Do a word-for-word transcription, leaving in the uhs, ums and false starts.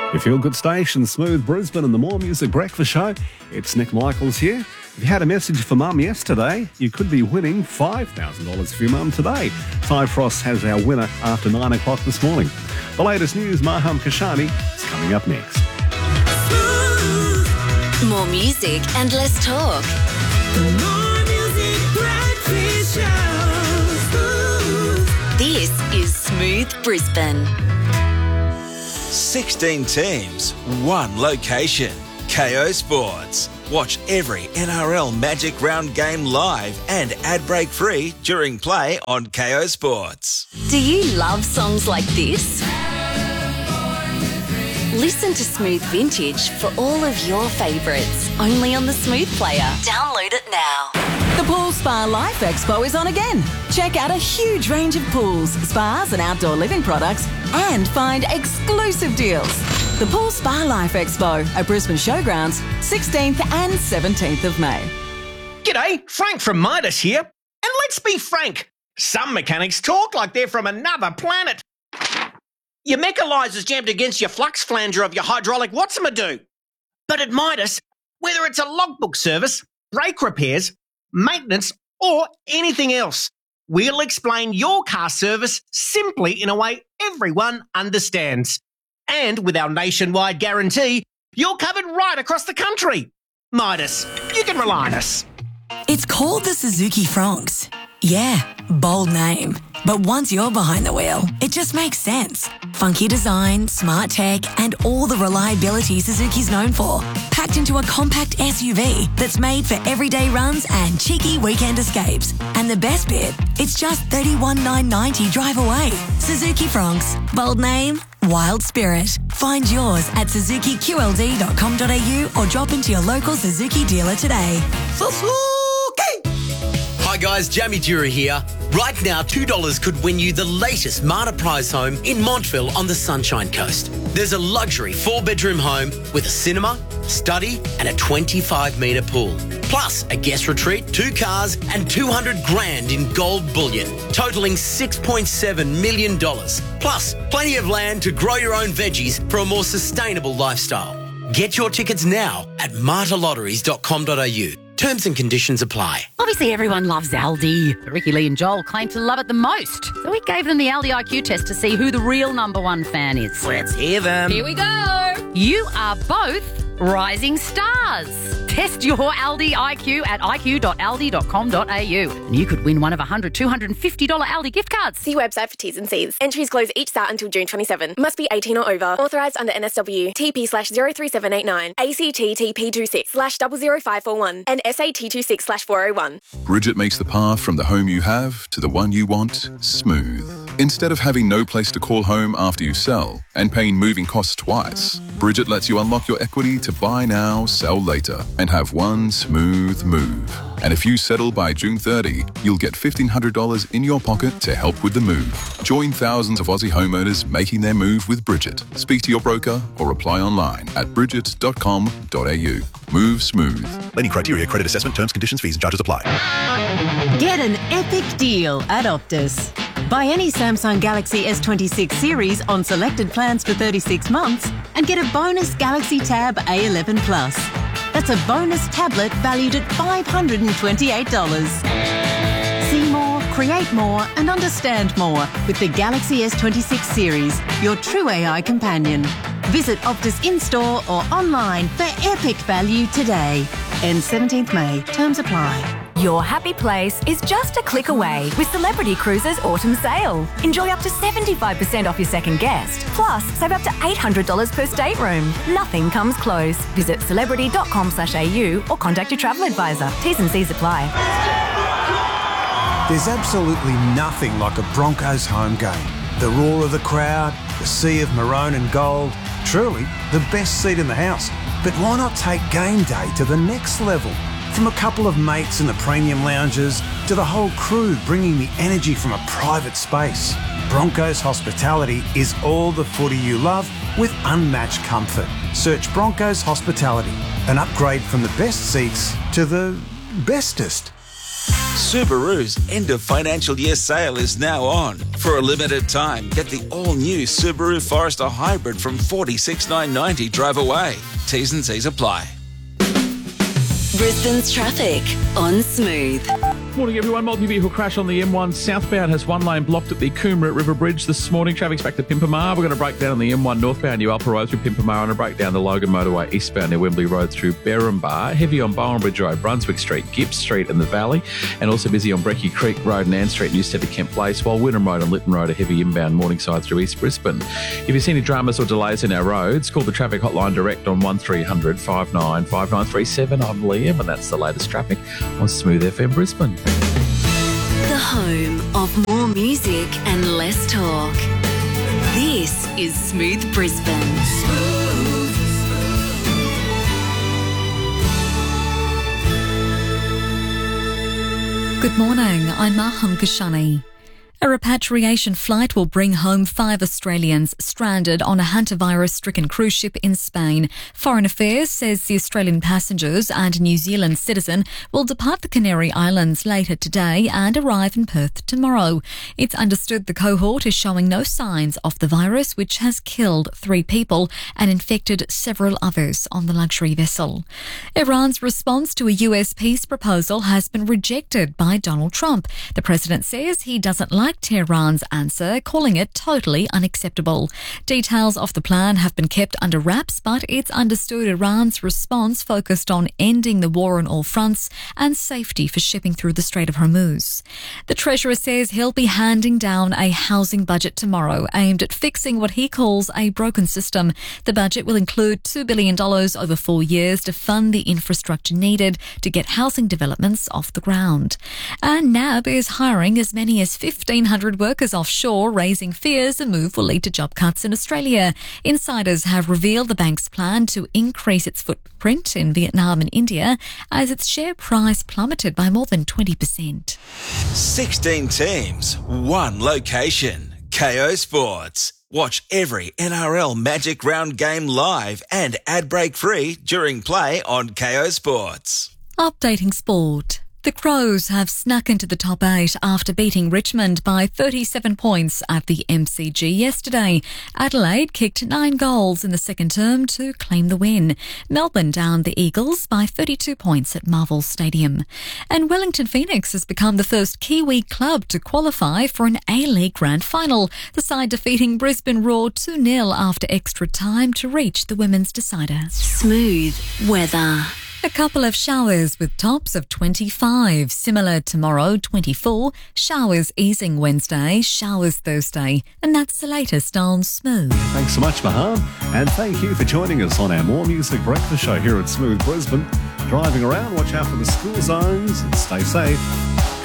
Your feel-good station, Smooth Brisbane and the More Music Breakfast Show. It's Nick Michaels here. If you had a message for Mum yesterday, you could be winning five thousand dollars for your mum today. Ty Frost has our winner after nine o'clock this morning. The latest news, Maham Kashani, is coming up next. More music and less talk. The More Music Breakfast Show. This is Smooth Brisbane. sixteen teams, one location. K O Sports. Watch every N R L Magic Round game live and ad break free during play on K O Sports. Do you love songs like this? Listen to Smooth Vintage for all of your favourites, only on the Smooth Player. Download it now. The Pool Spa Life Expo is on again. Check out a huge range of pools, spas and outdoor living products and find exclusive deals. The Pool Spa Life Expo at Brisbane Showgrounds, sixteenth and seventeenth of May. G'day, Frank from Midas here. And let's be frank, some mechanics talk like they're from another planet. Your mechanizer's jammed against your flux flanger of your hydraulic what's-a-do. But at Midas, whether it's a logbook service, brake repairs, maintenance, or anything else, we'll explain your car service simply in a way everyone understands. And with our nationwide guarantee, you're covered right across the country. Midas, you can rely on us. It's called the Suzuki Franks. Yeah, bold name. But once you're behind the wheel, it just makes sense. Funky design, smart tech, and all the reliability Suzuki's known for. Packed into a compact S U V that's made for everyday runs and cheeky weekend escapes. And the best bit, it's just thirty-one thousand nine hundred ninety drive away. Suzuki Franks. Bold name, wild spirit. Find yours at suzuki q l d dot com dot a u or drop into your local Suzuki dealer today. Suzuki! Hi guys, Jamie Dura here. Right now, two dollars could win you the latest Marta Prize home in Montville on the Sunshine Coast. There's a luxury four-bedroom home with a cinema, study and a twenty-five metre pool. Plus a guest retreat, two cars and two hundred grand in gold bullion, totalling six point seven million dollars. Plus plenty of land to grow your own veggies for a more sustainable lifestyle. Get your tickets now at marta lotteries dot com dot a u. Terms and conditions apply. Obviously, everyone loves Aldi. But Ricky Lee and Joel claim to love it the most. So we gave them the Aldi I Q test to see who the real number one fan is. Let's hear them. Here we go. You are both rising stars. Test your Aldi I Q at i q dot aldi dot com dot a u. And you could win one of one hundred, two hundred fifty dollars Aldi gift cards. See website for T's and C's. Entries close each start until June twenty-seventh. Must be eighteen or over. Authorised under N S W. T P slash zero three seven eight nine. A C T T P two six slash zero zero five four one. And S A T two six slash four oh one. Bridget makes the path from the home you have to the one you want smooth. Instead of having no place to call home after you sell and paying moving costs twice, Bridget lets you unlock your equity to buy now, sell later, and have one smooth move. And if you settle by June thirtieth, you'll get fifteen hundred dollars in your pocket to help with the move. Join thousands of Aussie homeowners making their move with Bridget. Speak to your broker or apply online at bridget dot com dot a u. Move smooth. Lending criteria, credit assessment, terms, conditions, fees and charges apply. Get an epic deal at Optus. Buy any Samsung Galaxy S twenty-six series on selected plans for thirty-six months and get a bonus Galaxy Tab A eleven Plus. That's a bonus tablet valued at five hundred twenty-eight dollars. See more, create more and understand more with the Galaxy S twenty-six series, your true A I companion. Visit Optus in-store or online for epic value today. Ends seventeenth May. Terms apply. Your happy place is just a click away with Celebrity Cruises Autumn Sale. Enjoy up to seventy-five percent off your second guest. Plus, save up to eight hundred dollars per stateroom. Nothing comes close. Visit celebrity dot com slash a u or contact your travel advisor. T's and C's apply. There's absolutely nothing like a Broncos home game. The roar of the crowd, the sea of maroon and gold, truly the best seat in the house. But why not take game day to the next level? From a couple of mates in the premium lounges to the whole crew bringing the energy from a private space. Broncos Hospitality is all the footy you love with unmatched comfort. Search Broncos Hospitality, an upgrade from the best seats to the bestest. Subaru's end of financial year sale is now on. For a limited time, get the all-new Subaru Forester Hybrid from forty-six thousand nine hundred ninety drive away. T's and C's apply. Brisbane's traffic on Smooth. Morning everyone. Multi-vehicle crash on the M one southbound has one lane blocked at the Coomera River Bridge this morning. Traffic's back to Pimpamar. We're going to break down on the M one northbound New Alpha Road through Pimpamar and a break down the Logan Motorway eastbound near Wembley Road through Berrimbar. Heavy on Bowen Bridge Road, Brunswick Street, Gibbs Street and the Valley, and also busy on Brecky Creek Road and Ann Street, Newstead to Kent Place, while Wynnum Road and Lytton Road are heavy inbound Morningside through East Brisbane. If you see any dramas or delays in our roads, call the traffic hotline direct on one three hundred five nine five nine three seven. I'm Liam and that's the latest traffic on Smooth F M Brisbane. The home of more music and less talk. This is Smooth Brisbane. Good morning, I'm Maham Kashani. A repatriation flight will bring home five Australians stranded on a hantavirus-stricken cruise ship in Spain. Foreign Affairs says the Australian passengers and New Zealand citizen will depart the Canary Islands later today and arrive in Perth tomorrow. It's understood the cohort is showing no signs of the virus, which has killed three people and infected several others on the luxury vessel. Iran's response to a U S peace proposal has been rejected by Donald Trump. The president says he doesn't like Tehran's answer, calling it totally unacceptable. Details of the plan have been kept under wraps, but it's understood Iran's response focused on ending the war on all fronts and safety for shipping through the Strait of Hormuz. The Treasurer says he'll be handing down a housing budget tomorrow aimed at fixing what he calls a broken system. The budget will include two billion dollars over four years to fund the infrastructure needed to get housing developments off the ground. And N A B is hiring as many as fifteen hundred workers offshore, raising fears the move will lead to job cuts in Australia. Insiders have revealed the bank's plan to increase its footprint in Vietnam and India as its share price plummeted by more than twenty percent. sixteen teams, one location. K O Sports. Watch every N R L Magic Round game live and ad break free during play on K O Sports. Updating sport. The Crows have snuck into the top eight after beating Richmond by thirty-seven points at the M C G yesterday. Adelaide kicked nine goals in the second term to claim the win. Melbourne downed the Eagles by thirty-two points at Marvel Stadium. And Wellington Phoenix has become the first Kiwi club to qualify for an A-League Grand Final, the side defeating Brisbane Roar two nil after extra time to reach the women's decider. Smooth weather. A couple of showers with tops of twenty-five. Similar tomorrow, twenty-four. Showers easing Wednesday, showers Thursday. And that's the latest on Smooth. Thanks so much, Maham. And thank you for joining us on our More Music Breakfast Show here at Smooth Brisbane. Driving around, watch out for the school zones and stay safe.